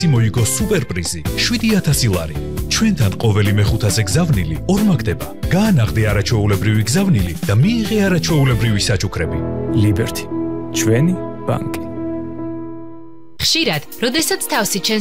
მოიგო სუპერპრიზი 7000 ლარი. ჩვენთან ყოველი მეხუთაზე გზავნილი ორმაგდება. გაანაღდე არაჩვეულებრივი გზავნილი და მიიღე არაჩვეულებრივი საჩუქრები. Liberty. ჩვენი ბანკი. ხშირად, როდესაც თავსი ჩენს